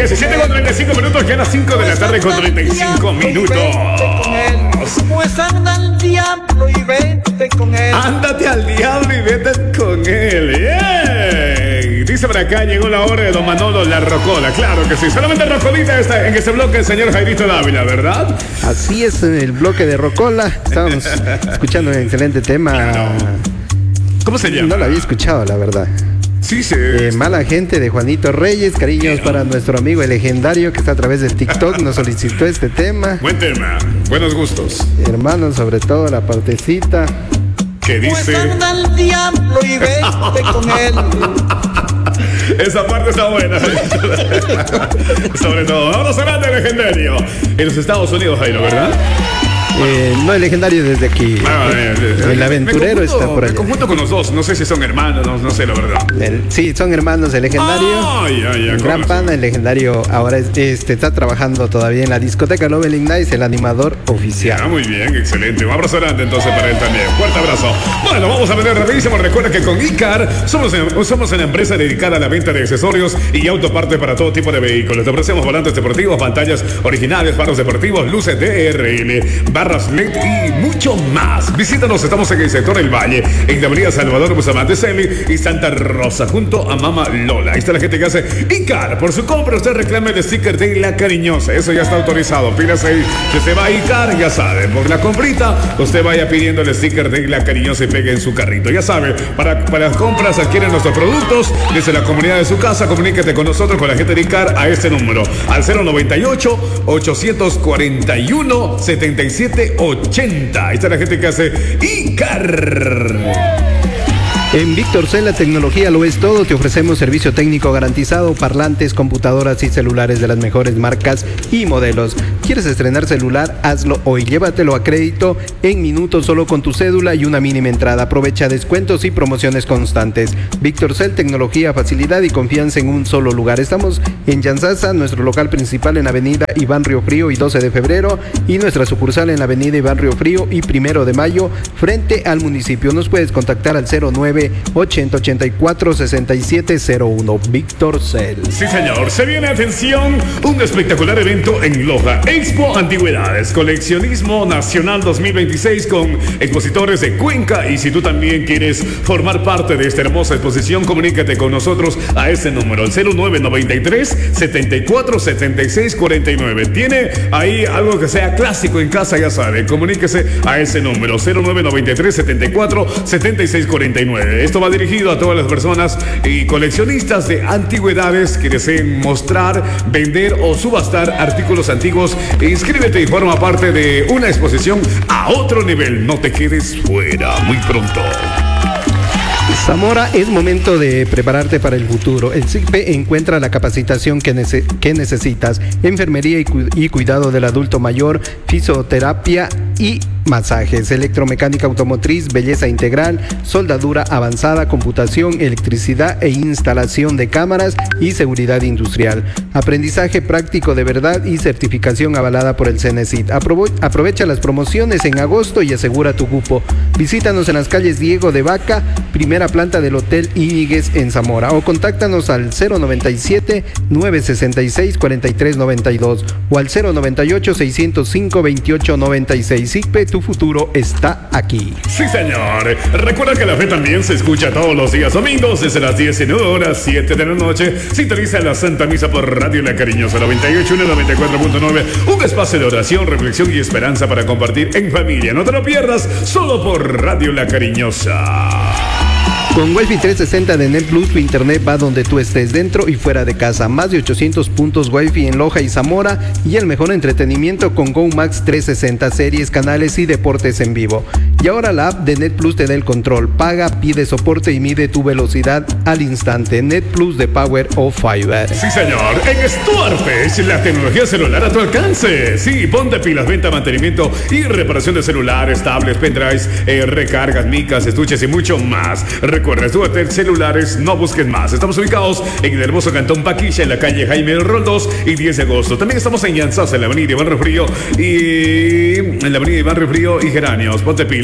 17:35, ya las 5 de la tarde con 35 minutos. Pues anda al diablo y vete con él. Ándate al diablo y vete con él. Yeah. Dice por acá, llegó la hora de Don Manolo, la rocola. Claro que sí, solamente rocolita está en ese bloque el señor Jairito Dávila, ¿verdad? Así es, el bloque de rocola. Estábamos escuchando un excelente tema. Claro. ¿Cómo se llama? No lo había escuchado, la verdad. Sí, sí. Mala gente de Juanito Reyes. Cariños para nuestro amigo el legendario que está a través del TikTok. Nos solicitó este tema. Buen tema, buenos gustos. Hermano, sobre todo la partecita que dice: pues anda al diablo y vete con él. Esa parte está buena. Sobre todo, vamos a hablar de legendario en los Estados Unidos, Jairo, ¿verdad? No, el legendario desde aquí. El aventurero está por allá. Me conjunto con los dos. No sé si son hermanos, no sé la verdad. Sí, son hermanos. El legendario, el gran pana. El legendario ahora está trabajando todavía en la discoteca Loveling Nights, el animador oficial. Muy bien, excelente. Un abrazo grande entonces para él también. Fuerte abrazo. Bueno, vamos a ver rapidísimo. Recuerda que con ICAR somos una empresa dedicada a la venta de accesorios y autopartes para todo tipo de vehículos. Te ofrecemos volantes deportivos, pantallas originales, faros deportivos, luces DRL, barras LED y mucho más. Visítanos, estamos en el sector El Valle, en la avenida Salvador Bustamante Celi y Santa Rosa, junto a Mama Lola. Ahí está la gente que hace ICAR. Por su compra usted reclama el sticker de La Cariñosa. Eso ya está autorizado. Pídase ahí. Si se va a ICAR, ya sabe, por la comprita usted vaya pidiendo el sticker de La Cariñosa y pegue en su carrito. Ya sabe, para las compras adquieren nuestros productos desde la comunidad de su casa. Comuníquete con nosotros, con la gente de ICAR, a este número, al 098-841-7780. Ahí está la gente que hace ICAR. En Víctor la tecnología lo es todo. Te ofrecemos servicio técnico garantizado, parlantes, computadoras y celulares de las mejores marcas y modelos. ¿Quieres estrenar celular? Hazlo hoy. Llévatelo a crédito en minutos solo con tu cédula y una mínima entrada. Aprovecha descuentos y promociones constantes. Víctor tecnología, facilidad y confianza en un solo lugar. Estamos en Yanzasa, nuestro local principal en Avenida Iván Río Frío y 12 de febrero y nuestra sucursal en la Avenida Iván Río Frío y 1 de mayo frente al municipio. Nos puedes contactar al 09-8084-6701. Víctor Cel. Sí, señor. Se viene, atención, un espectacular evento en Loja. Expo Antigüedades, Coleccionismo Nacional 2026 con expositores de Cuenca. Y si tú también quieres formar parte de esta hermosa exposición, comunícate con nosotros a ese número, el 0993-747649. Tiene ahí algo que sea clásico en casa, ya sabe. Comuníquese a ese número, 0993-747649. Esto va dirigido a todas las personas y coleccionistas de antigüedades que deseen mostrar, vender o subastar artículos antiguos. Inscríbete y forma parte de una exposición a otro nivel. No te quedes fuera. Muy pronto. Zamora, es momento de prepararte para el futuro. El SICPE encuentra la capacitación que necesitas: enfermería y cuidado del adulto mayor, fisioterapia y masajes, electromecánica automotriz, belleza integral, soldadura avanzada, computación, electricidad e instalación de cámaras y seguridad industrial. Aprendizaje práctico de verdad y certificación avalada por el CENESID. Aprovecha las promociones en agosto y asegura tu cupo. Visítanos en las calles Diego de Vaca, primera planta del Hotel Íñiguez en Zamora, o contáctanos al 097-966-4392 o al 098-605-2896. SICPE, tu futuro está aquí. Sí, señor. Recuerda que la fe también se escucha todos los días domingos desde las 19:07 de la noche. Sintoniza la Santa Misa por Radio La Cariñosa 98.194.9. Un espacio de oración, reflexión y esperanza para compartir en familia. No te lo pierdas, solo por Radio La Cariñosa. Con Wi-Fi 360 de NetPlus, tu internet va donde tú estés, dentro y fuera de casa. Más de 800 puntos Wi-Fi en Loja y Zamora, y el mejor entretenimiento con GoMax 360, series, canales y deportes en vivo. Y ahora la app de NetPlus te da el control. Paga, pide soporte y mide tu velocidad al instante. NetPlus de Power of Fiber. Sí, señor. En Stuartech, la tecnología celular a tu alcance. Sí, ponte pilas, venta, mantenimiento y reparación de celulares, tablets, pendrives, recargas, micas, estuches y mucho más. Recuerda, Stuartech Celulares, no busques más. Estamos ubicados en el hermoso Cantón Paquilla, en la calle Jaime Roldós y 10 de agosto. También estamos en Yanzas, en la avenida Iván Río Frío y Geranios. Ponte pilas.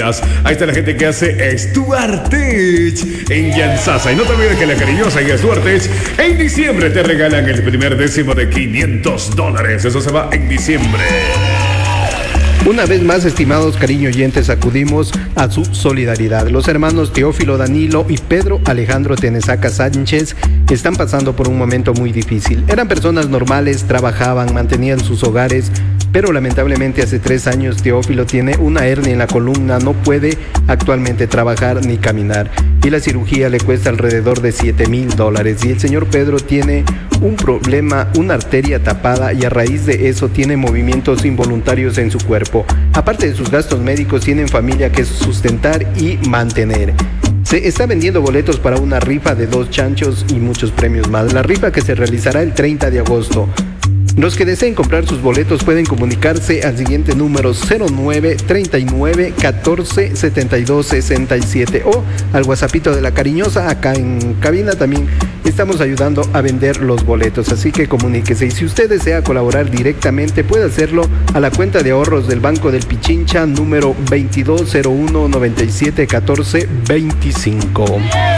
pilas. Ahí está la gente que hace Stuart Tech en Yansasa. Y no te olvides que la Cariñosa y Stuart Tech en diciembre te regalan el primer décimo de $500. Eso se va en diciembre. Una vez más, estimados cariño oyentes, acudimos a su solidaridad. Los hermanos Teófilo Danilo y Pedro Alejandro Tenesaca Sánchez están pasando por un momento muy difícil. Eran personas normales, trabajaban, mantenían sus hogares, pero lamentablemente hace 3 años Teófilo tiene una hernia en la columna, no puede actualmente trabajar ni caminar y la cirugía le cuesta alrededor de $7,000. Y el señor Pedro tiene un problema, una arteria tapada, y a raíz de eso tiene movimientos involuntarios en su cuerpo. Aparte de sus gastos médicos, tienen familia que sustentar y mantener. Se está vendiendo boletos para una rifa de 2 chanchos y muchos premios más. La rifa que se realizará el 30 de agosto. Los que deseen comprar sus boletos pueden comunicarse al siguiente número: 09 39 14 72 67 o al WhatsAppito de la Cariñosa. Acá en cabina también estamos ayudando a vender los boletos, así que comuníquese. Y si usted desea colaborar directamente, puede hacerlo a la cuenta de ahorros del Banco del Pichincha, número 2201 97 14 25.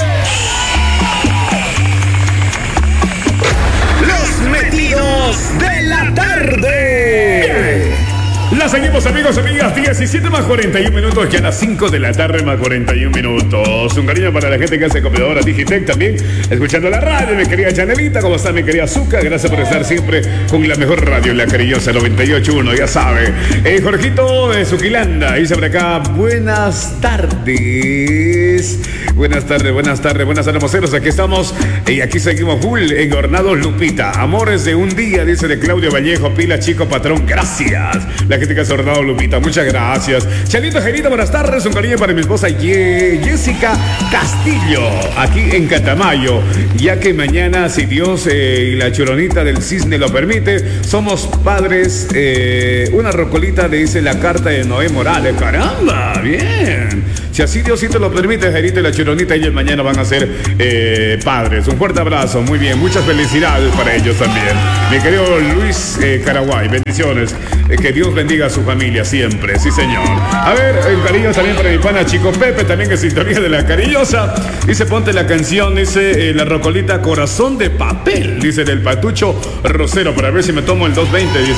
De la tarde. La seguimos, amigos, amigas. 17 más 41 minutos, ya a las 5 de la tarde más 41 minutos. Un cariño para la gente que hace Computadora Digitec también, escuchando la radio. Mi querida Chanelita, ¿cómo está mi querida Azúcar? Gracias por estar siempre con la mejor radio, la Cariñosa 98.1, ya sabe. Jorgito de Suquilanda dice por acá: buenas tardes. Buenas tardes, moceros. Aquí estamos y aquí seguimos full engornados, Lupita. Amores de un día, dice de Claudio Vallejo. Pila, chico, patrón, gracias. La gente que ha sornado, Lupita, muchas gracias. Chalito, Genita, buenas tardes. Un cariño para mi esposa Jessica Castillo, aquí en Catamayo, ya que mañana, si Dios y la churonita del cisne lo permite, somos padres. Una rocolita, le dice la carta de Noé Morales. Caramba, bien. Si así Diosito lo permite, Genita y la churonita, ellos mañana van a ser padres. Un fuerte abrazo, muy bien. Muchas felicidades para ellos también. Mi querido Luis Caraguay, bendiciones. Que Dios bendiga a su familia siempre, sí señor. A ver, un cariño también para mi pana Chico Pepe, también que sintonía de la Cariñosa. Dice: ponte la canción, dice la rocolita Corazón de Papel, dice del Patucho Rosero, para ver si me tomo el 220, dice.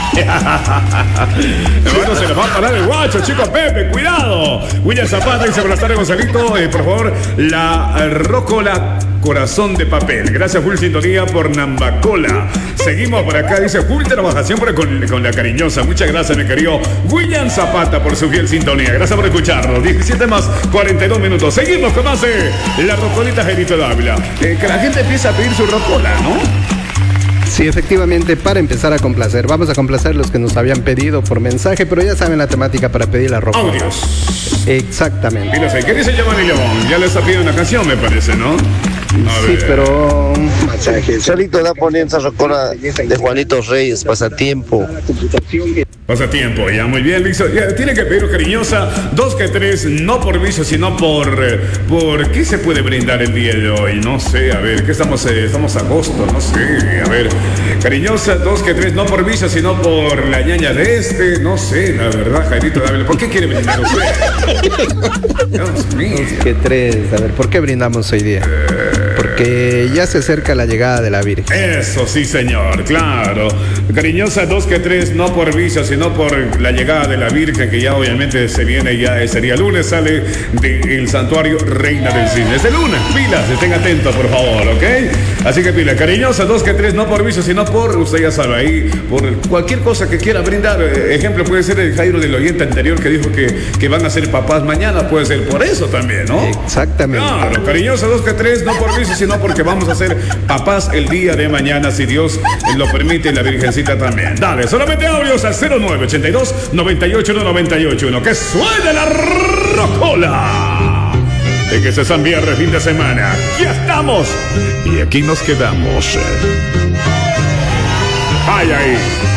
Hermano, se le va a parar el guacho, Chico Pepe, cuidado. William Zapata dice: buenas tardes, Gonzalito, por favor, la rocola Corazón de Papel. Gracias, full sintonía por Nambacola. Seguimos por acá, dice: full trabaja siempre con la Cariñosa. Muchas gracias, mi querido William Zapata, por su fiel sintonía. Gracias por escucharnos. 17 más 42 minutos. Seguimos con más la rocolita Genito Dávila. Que la gente empieza a pedir su rocola, ¿no? Sí, efectivamente, para empezar a complacer. Vamos a complacer los que nos habían pedido por mensaje, pero ya saben la temática para pedir la rocola. Audios. Exactamente. Fíjense, ¿qué dice Giovanni León? Ya le está pidiendo una canción, me parece, ¿no? Sí, pero Chalito da poniendo esa rocola de Juanito Reyes, pasatiempo. Pasatiempo, ya, muy bien, listo. Ya, tiene que pedir Cariñosa 2 que 3, no por vicio, sino por ¿qué se puede brindar el día de hoy? No sé, a ver, ¿qué estamos agosto? No sé, a ver. Cariñosa 2 que 3, no por vicio, sino por la ñaña de no sé, la verdad, Jairito Dávila. ¿Por qué quiere brindar usted? Dios mío. 2 que 3, a ver, ¿por qué brindamos hoy día? Porque ya se acerca la llegada de la Virgen. Eso sí, señor, claro. Cariñosa 2 que 3, no por vicio, sino por la llegada de la Virgen, que ya obviamente se viene, ya sería lunes, sale del santuario Reina del Cisne. Es el lunes, pilas, estén atentos, por favor, ¿ok? Así que pila, Cariñosa 2 que 3, no por vicio, sino por, usted ya sabe, ahí, por cualquier cosa que quiera brindar. Ejemplo, puede ser el Jairo del oyente anterior que dijo que van a ser papás mañana, puede ser por eso también, ¿no? Exactamente. Claro, Cariñosa 2 que 3, no por vicio, sino porque vamos a ser papás el día de mañana, si Dios lo permite, y la Virgencita también. Dale, solamente audios al 0982 981 que suene la rocola. De que se San Viernes, fin de semana. Ya estamos. Y aquí nos quedamos. Ay, ay.